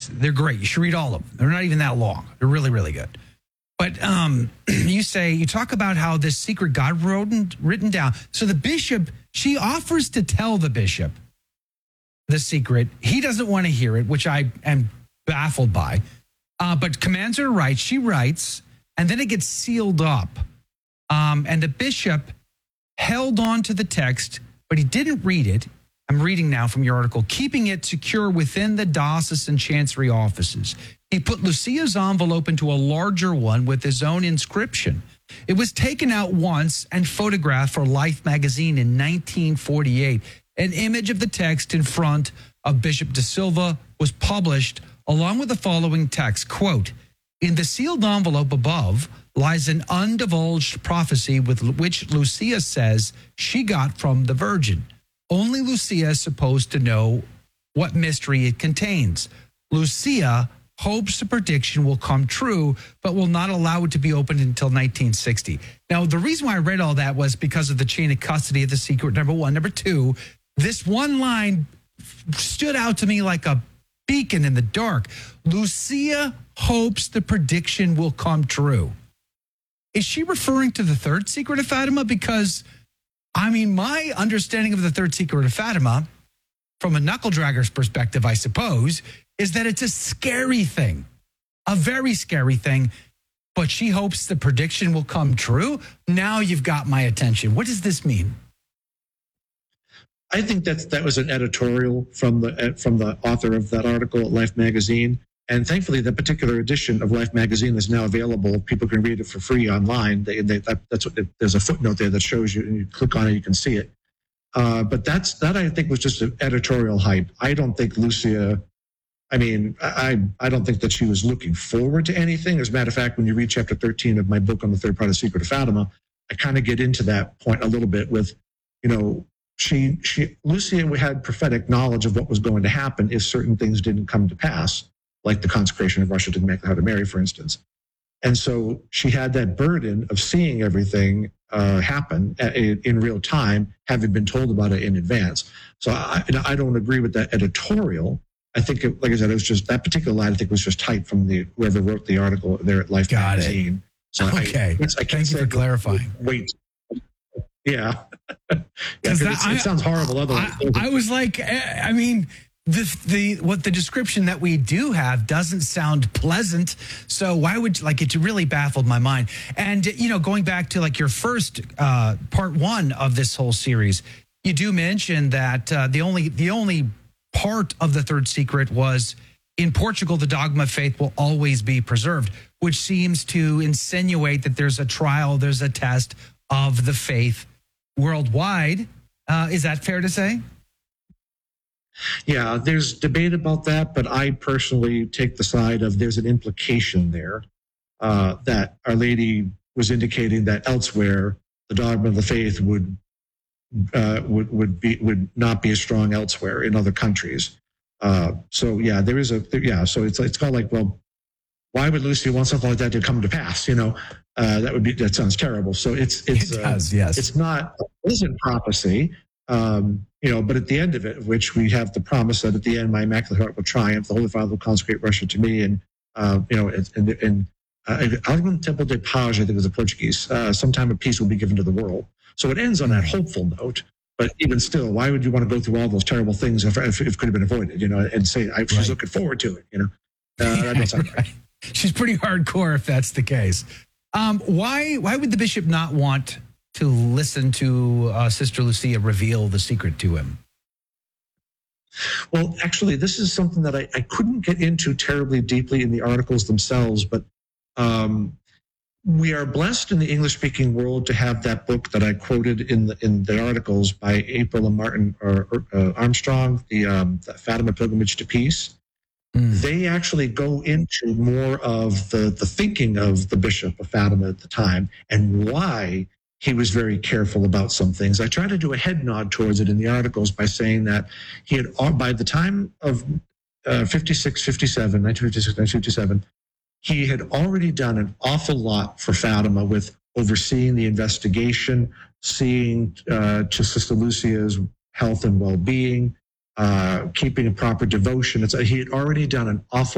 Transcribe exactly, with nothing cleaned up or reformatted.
books. They're great. You should read all of them. They're not even that long. They're really, really good. But um, you say, you talk about how this secret got written, written down. So the bishop, she offers to tell the bishop the secret. He doesn't want to hear it, which I am baffled by. Uh, but commands her to write. She writes, and then it gets sealed up. Um, and the bishop held on to the text, but he didn't read it. I'm reading now from your article, keeping it secure within the diocesan chancery offices. He put Lucia's envelope into a larger one with his own inscription. It was taken out once and photographed for Life magazine in nineteen forty-eight. An image of the text in front of Bishop De Silva was published along with the following text, quote, in the sealed envelope above lies an undivulged prophecy with which Lucia says she got from the Virgin. Only Lucia is supposed to know what mystery it contains. Lucia hopes the prediction will come true, but will not allow it to be opened until nineteen sixty. Now, the reason why I read all that was because of the chain of custody of the secret, number one. Number two, this one line stood out to me like a beacon in the dark. Lucia hopes the prediction will come true. Is she referring to the third secret of Fatima? Because, I mean, my understanding of the third secret of Fatima, from a knuckle dragger's perspective, I suppose, is that it's a scary thing, a very scary thing, but she hopes the prediction will come true. Now you've got my attention. What does this mean? I think that that was an editorial from the from the author of that article at Life magazine. And thankfully, the particular edition of Life magazine is now available. People can read it for free online. They, they, that, that's what, there's a footnote there that shows you, and you click on it, you can see it. Uh, but that's that I think was just an editorial hype. I don't think Lucia, I mean, I I don't think that she was looking forward to anything. As a matter of fact, when you read chapter thirteen of my book on the third part of Secret of Fatima, I kind of get into that point a little bit with, you know, she she Lucia had prophetic knowledge of what was going to happen if certain things didn't come to pass, like the consecration of Russia to the Immaculate Heart of Mary, for instance. And so she had that burden of seeing everything uh, happen in, in real time, having been told about it in advance. So I, I don't agree with that editorial. I think, it, like I said, it was just that particular line. I think was just typed from the whoever wrote the article there at Life Got magazine. It. So okay, I, I thank you for clarifying. Wait. Yeah, yeah that, it sounds horrible. Otherwise, I, I was like, I mean, the the what the description that we do have doesn't sound pleasant. So why would like it really baffled my mind? And you know, going back to like your first uh, part one of this whole series, you do mention that uh, the only the only part of the third secret was in Portugal, the dogma of faith will always be preserved, which seems to insinuate that there's a trial, there's a test of the faith worldwide. Uh, is that fair to say? Yeah, there's debate about that, but I personally take the side of there's an implication there uh, that Our Lady was indicating that elsewhere the dogma of the faith would uh, would would be would not be as strong elsewhere in other countries. Uh, so yeah, there is a yeah. So it's it's kind of like, well, why would Lucy want something like that to come to pass? You know, uh, that would be that sounds terrible. So it's it's it does, uh, yes. It's not a pleasant prophecy. Um, you know, but at the end of it, of which we have the promise that at the end, my Immaculate Heart will triumph. The Holy Father will consecrate Russia to me, and uh, you know, and and Algum Tempo de Paz, I think is the Portuguese. Uh, sometime of peace will be given to the world. So it ends on that hopeful note. But even still, why would you want to go through all those terrible things if, if, if it could have been avoided? You know, and say I, she's right. looking forward to it. You know, uh, that doesn't sound right. She's pretty hardcore if that's the case. Um, why why would the bishop not want to listen to uh, Sister Lucia reveal the secret to him? Well, actually, this is something that I, I couldn't get into terribly deeply in the articles themselves, but um, we are blessed in the English-speaking world to have that book that I quoted in the in the articles by April and Martin or, or, uh, Armstrong, the, um, the Fatima Pilgrimage to Peace. Mm. They actually go into more of the, the thinking of the Bishop of Fatima at the time and why he was very careful about some things. I try to do a head nod towards it in the articles by saying that he had, by the time of uh, fifty-six, fifty-seven, nineteen fifty-six, nineteen fifty-seven, he had already done an awful lot for Fatima with overseeing the investigation, seeing uh, to Sister Lucia's health and well-being, uh, keeping a proper devotion. It's, he had already done an awful